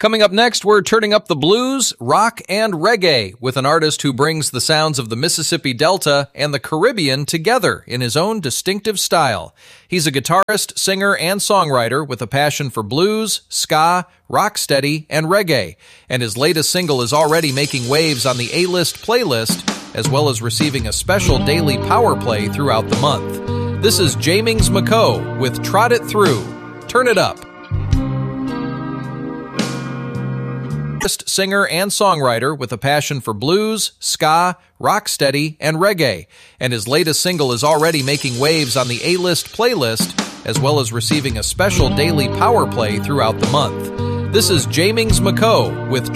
Coming up next, we're turning up the blues, rock, and reggae with an artist who brings the sounds of the Mississippi Delta and the Caribbean together in his own distinctive style. He's a guitarist, singer, and songwriter with a passion for blues, ska, rocksteady, and reggae, and his latest single is already making waves on the A-List playlist, as well as receiving a special daily power play throughout the month. This is Jamings McCoe with Trot It Through. Turn it up. Singer and songwriter with a passion for blues, ska, rocksteady, and reggae, and his latest single is already making waves on the A-List playlist, as well as receiving a special daily power play throughout the month. This is Jamings McCoe with